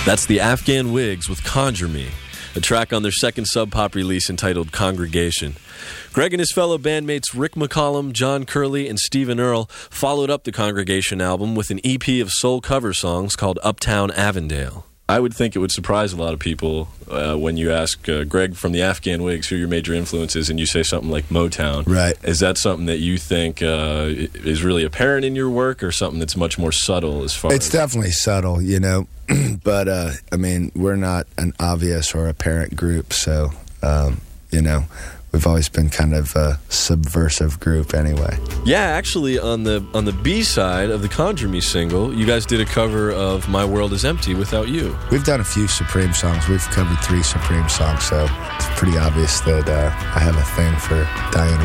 That's the Afghan Wigs with Conjure Me, a track on their second Sub Pop release entitled Congregation. Greg and his fellow bandmates Rick McCollum, John Curley, and Stephen Earle followed up the Congregation album with an EP of soul cover songs called Uptown Avondale. I would think it would surprise a lot of people when you ask Greg from the Afghan Wigs who your major influence is, and you say something like Motown. Right. Is that something that you think is really apparent in your work, or something that's much more subtle as far It's as... definitely subtle, you know, but, I mean, we're not an obvious or apparent group, so, you know, we've always been kind of a subversive group anyway. Yeah, actually, on the B side of the Conjure Me single, you guys did a cover of My World Is Empty Without You. We've done a few Supreme songs. We've covered 3 Supreme songs, so it's pretty obvious that I have a thing for Diane